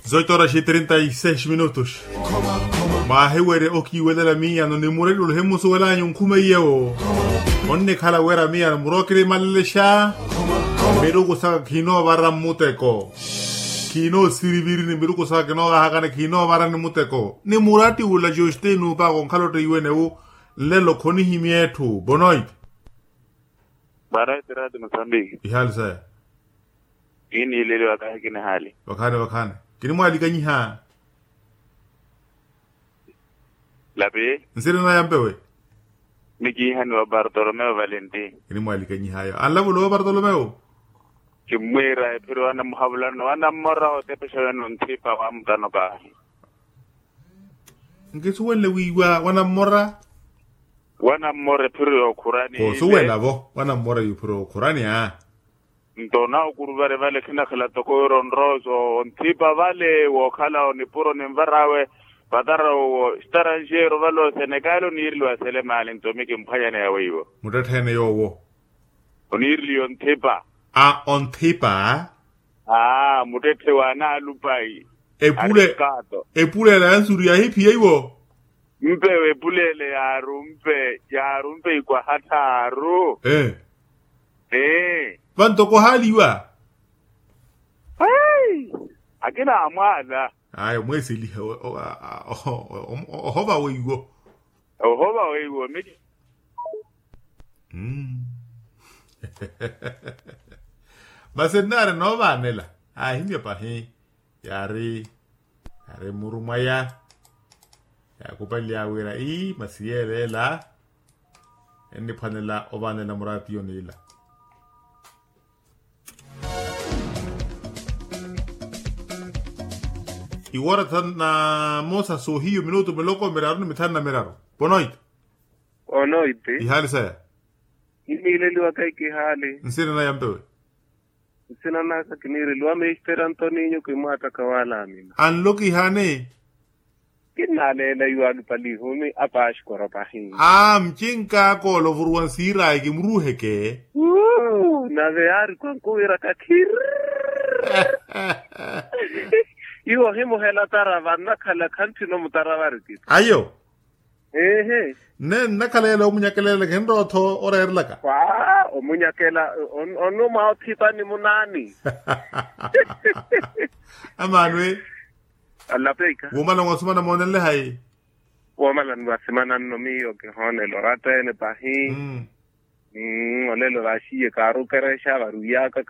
18 horas y 36 minutos. Mahewere oki wedela mia no ni murelu hemu so wala nyun kuma yewo. Onne kala wera mia no murokire malesha. Meru ko sa kino baram muteko. Kino siribiri ni meru ko sa kino ga hakane kino baran muteko. Ni murati ula joste no pa kon kalote yuene u lelo koni himietu bonoit. Barai tira de Mozambique. Ihali sa. Ini lele wakati kina hali. Wakane. Kini mwali kanyi ha. Labe. Nsiri na yampewe. Miki hani wa Bartolomeo Valenti. Kini mwali kanyi hayo. Alabu lo Bartolomeo. Kimwera pero wana muhabulano wana mora o tepesha nontipa wa mtano ba. Ngisuwele wiwa wana mora. Wana more pero Qurani. Ko suwela bo wana mora yu pero Qurani ha. Ntona ukurubare vale kina khala toko ronrozo ontipa vale wo khala onipuro nemvarawe padara wo starangero valo Senegal nirlo asele mali ntomike mphanyane yawe yiwo Mutathene yowo onirli ontipa ontipa mutethe wana lupai epule la nsuri ya hipi yiwo mpewe pulele yarumpe kwa hataru Vanto ko haliwa. Hey! Akina amala. Ayo mwesili ohoba weigo. Ohoba weigo miki. Basenare no vanela. Himya pa yari murumaya. Ya kupalia wira masiyele la. Eni panela obanela murati yonila. Iwara tana mosa so hiyo minuto meloko meraro mitana meraro. Bonoit. Ihali saya. Imileli wakai kihali. Nsina na yampewe. Nsina na sakiniri luwa me esperanto ninyo kimata kawala amina. Anloki hane. Kina lela yuadu palihumi apash korapahin. Mchinka ko lovuruan sira ikimruheke. Na veari kwa kuwira kakir. Iwo himo hela tarawa nakala kantino mutarawariki. Ayo. Ne nakala yelo munyakela hendo to ora erlaka. Munyakela onu mautipa ni munani. Amanwe. Alapeka. Womala ngosumana monelle hai. Womala ngwasimana nomiyo ke hone lorata ene pahi. Olelo rashi karu kare sha varuya ka